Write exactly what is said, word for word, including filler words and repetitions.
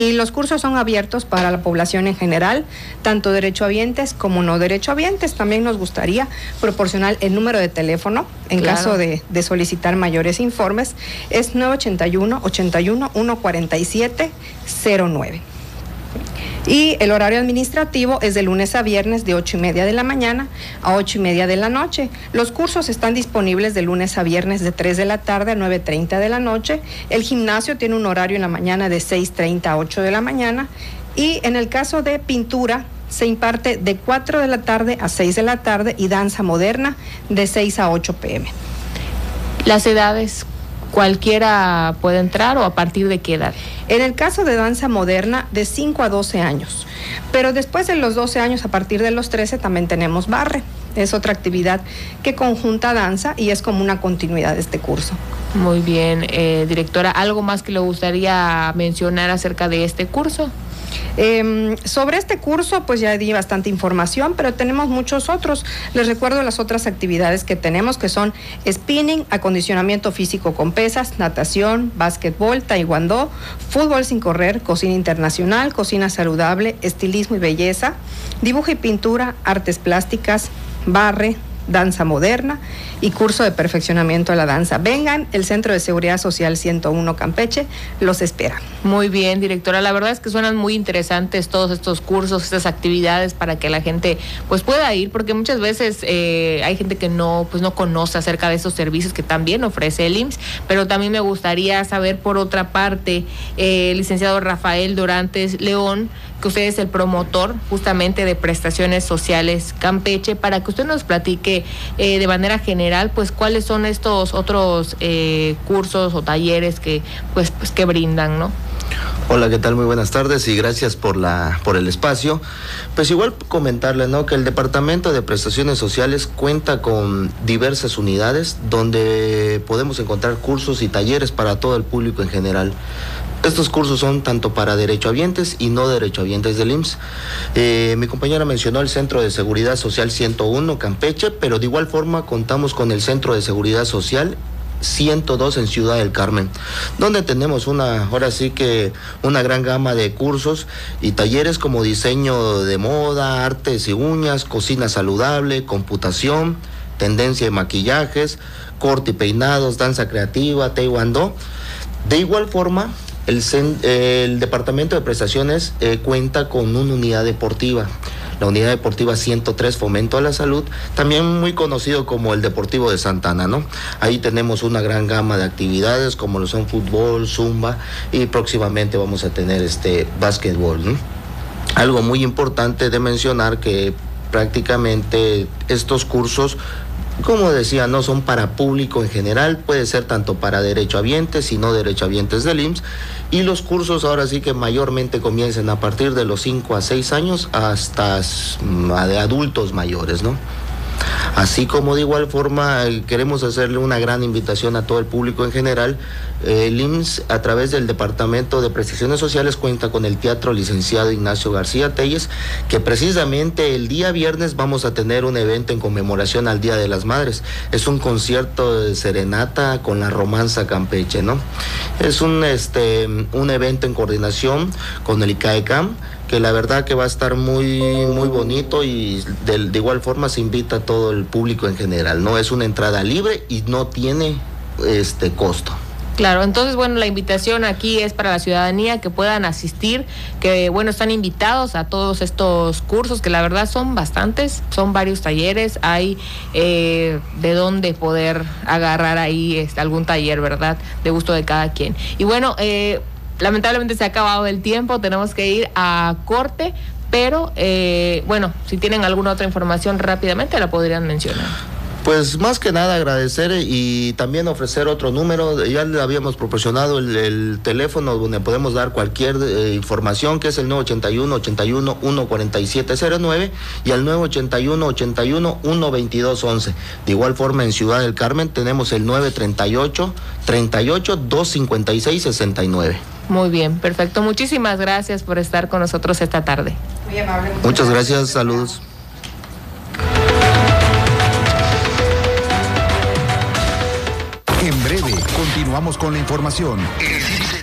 Y los cursos son abiertos para la población en general, tanto derechohabientes como no derechohabientes. También nos gustaría proporcionar el número de teléfono en claro. caso de, de solicitar mayores informes. Es nueve ochenta y uno, ochenta y uno, ciento cuarenta y siete, cero nueve. Y el horario administrativo es de lunes a viernes de ocho y media de la mañana a ocho y media de la noche. Los cursos están disponibles de lunes a viernes de tres de la tarde a nueve treinta de la noche. El gimnasio tiene un horario en la mañana de seis treinta a ocho de la mañana. Y en el caso de pintura se imparte de cuatro de la tarde a seis de la tarde y danza moderna de seis a ocho pm. Las edades, ¿cualquiera puede entrar o a partir de qué edad? En el caso de danza moderna, de cinco a doce años. Pero después de los doce años, a partir de los trece, también tenemos barre. Es otra actividad que conjunta danza y es como una continuidad de este curso. Muy bien, eh, directora, ¿algo más que le gustaría mencionar acerca de este curso? Eh, sobre este curso pues ya di bastante información, pero tenemos muchos otros. Les recuerdo las otras actividades que tenemos, que son spinning, acondicionamiento físico con pesas, natación, básquetbol, taekwondo, fútbol sin correr, cocina internacional, cocina saludable, estilismo y belleza, dibujo y pintura, artes plásticas, barre, danza moderna y curso de perfeccionamiento de la danza. Vengan, el Centro de Seguridad Social ciento uno Campeche los espera. Muy bien, directora, la verdad es que suenan muy interesantes todos estos cursos, estas actividades para que la gente pues pueda ir, porque muchas veces eh, hay gente que no pues no conoce acerca de esos servicios que también ofrece el I M S S, pero también me gustaría saber por otra parte, eh, licenciado Rafael Dorantes León, que usted es el promotor justamente de prestaciones sociales Campeche, para que usted nos platique eh, de manera general, pues cuáles son estos otros eh, cursos o talleres que pues, pues que brindan, ¿no? Hola, ¿qué tal? Muy buenas tardes y gracias por la por el espacio. Pues igual comentarle, ¿no?, que el Departamento de Prestaciones Sociales cuenta con diversas unidades donde podemos encontrar cursos y talleres para todo el público en general. Estos cursos son tanto para derechohabientes y no derechohabientes del I M S S. Eh, mi compañera mencionó el Centro de Seguridad Social ciento uno Campeche, pero de igual forma contamos con el Centro de Seguridad Social ciento dos en Ciudad del Carmen, donde tenemos una, ahora sí que una gran gama de cursos y talleres como diseño de moda, artes y uñas, cocina saludable, computación, tendencia de maquillajes, corte y peinados, danza creativa, taekwondo. De igual forma, el, el Departamento de Prestaciones eh, cuenta con una unidad deportiva. La unidad deportiva ciento tres, Fomento a la Salud, también muy conocido como el Deportivo de Santana, ¿no? Ahí tenemos una gran gama de actividades como lo son fútbol, zumba y próximamente vamos a tener este básquetbol, ¿no? Algo muy importante de mencionar que prácticamente estos cursos, como decía, no son para público en general, puede ser tanto para derechohabientes y no derechohabientes del I M S S, y los cursos ahora sí que mayormente comienzan a partir de los cinco a seis años hasta de adultos mayores, ¿no? Así como de igual forma queremos hacerle una gran invitación a todo el público en general. El I M S S a través del Departamento de Prestaciones Sociales cuenta con el Teatro Licenciado Ignacio García Telles, que precisamente el día viernes vamos a tener un evento en conmemoración al Día de las Madres. Es un concierto de serenata con la romanza Campeche, ¿no? Es un, este, un evento en coordinación con el I C A E C A M, que la verdad que va a estar muy, muy bonito y de, de igual forma se invita a todo el público en general, ¿no? Es una entrada libre y no tiene este costo. Claro, entonces, bueno, la invitación aquí es para la ciudadanía que puedan asistir, que, bueno, están invitados a todos estos cursos, que la verdad son bastantes, son varios talleres, hay eh, de dónde poder agarrar ahí este, algún taller, ¿verdad?, de gusto de cada quien. Y bueno, eh, lamentablemente se ha acabado el tiempo, tenemos que ir a corte, pero, eh, bueno, si tienen alguna otra información rápidamente la podrían mencionar. Pues más que nada agradecer y también ofrecer otro número. Ya le habíamos proporcionado el, el teléfono donde podemos dar cualquier eh, información, que es el nueve ochenta y uno, ochenta y uno, ciento cuarenta y siete cero nueve y el nueve ochenta y uno, ochenta y uno, ciento veintidós once. De igual forma en Ciudad del Carmen tenemos el nueve treinta y ocho, treinta y ocho, doscientos cincuenta y seis, sesenta y nueve. Muy bien, perfecto. Muchísimas gracias por estar con nosotros esta tarde. Muy amable. Muchas gracias, saludos. En breve, continuamos con la información.